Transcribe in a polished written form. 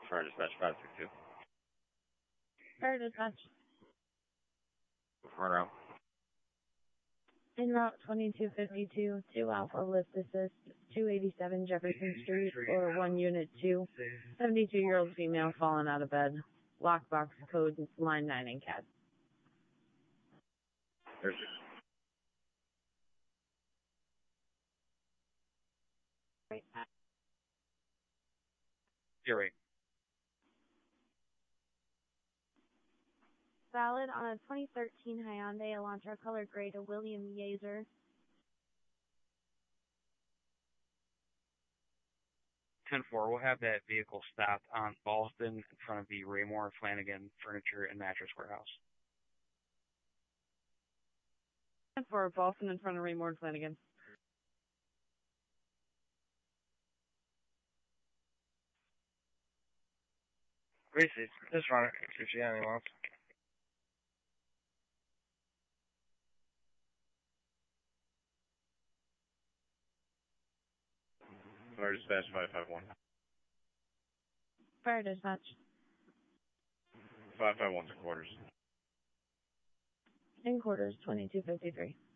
Fire dispatch 562. Fire dispatch. Front row. En route 2252 to Alpha Lift Assist 287 Jefferson Street, or 1 Unit 2. 72-year-old female fallen out of bed. Lockbox code line 9 in CAD. There's Fury. Valid on a 2013 Hyundai Elantra color gray to William Yeager. 10-4, we'll have that vehicle stopped on Ballston in front of the Raymore Flanagan Furniture and Mattress Warehouse. 10-4, Boston in front of Raymore Flanagan. Gracie, just run it if you got anything else. Fire dispatch 551. Fire dispatch. 551 to quarters. In quarters 2253.